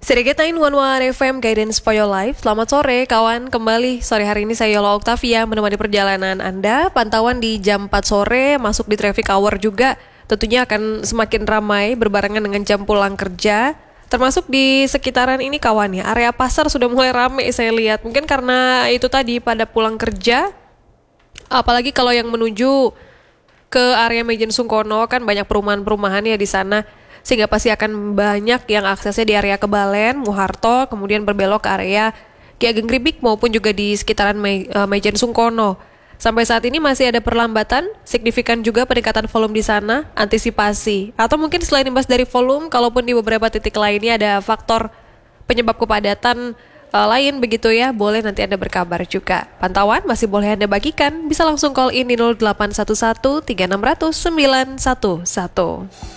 Sedikit 911 FM Guidance for Your Life. Selamat sore kawan, kembali sore hari ini saya Yola Octavia menemani perjalanan Anda. Pantauan di jam 4 sore masuk di traffic hour juga tentunya akan semakin ramai berbarengan dengan jam pulang kerja. Termasuk di sekitaran ini kawan ya, area pasar sudah mulai ramai saya lihat. Mungkin karena itu tadi pada pulang kerja, apalagi kalau yang menuju ke area Mejen Sungkono kan banyak perumahan-perumahan ya di sana. Sehingga pasti akan banyak yang aksesnya di area Kebalen, Muharto, kemudian berbelok ke area Ki Ageng Gribik maupun juga di sekitaran Mejen Sungkono. Sampai saat ini masih ada perlambatan, signifikan juga peningkatan volume di sana, antisipasi. Atau mungkin selain imbas dari volume, kalaupun di beberapa titik lainnya ada faktor penyebab kepadatan lain begitu ya, boleh nanti Anda berkabar juga. Pantauan masih boleh Anda bagikan, bisa langsung call in di 0811 3600 911.